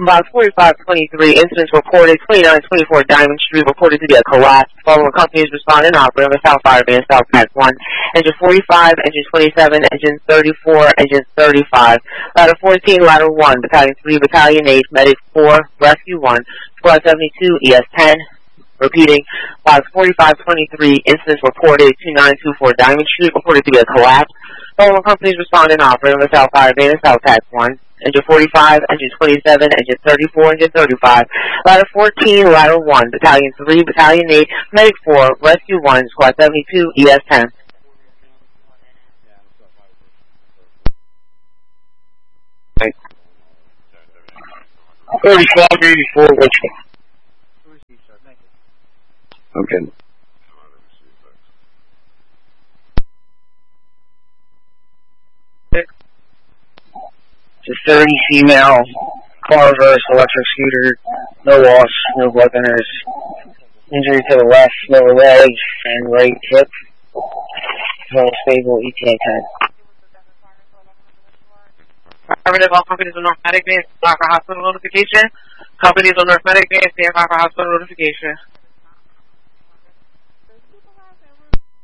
Box 4523, incidents reported, 2924 Diamond Street, reported to be a collapse. Following companies responding, operating South Fire Van, South Pack 1, engine 45, engine 27, engine 34, engine 35, ladder 14, ladder 1, battalion 3, battalion 8, medic 4, rescue 1, squad 72, ES 10. Repeating, box 4523, incidents reported, 2924 Diamond Street, reported to be a collapse. Following companies responding, operating South Fire Van, South Pack 1, engine 45, engine 27, engine 34, engine 35, ladder 14, ladder 1, battalion 3, battalion 8, medic 4, rescue 1, squad 72, ES 10. Okay. 3584, Richmond. Okay. Just 30 female, car reverse, electric scooter, no loss, no blood thinners, injury to the left lower leg and right hip, total stable, ETA 10. Affirmative, all companies on North Medic Bay, Blocker Hospital notification. Companies on North Medic Bay, stand by for hospital notification.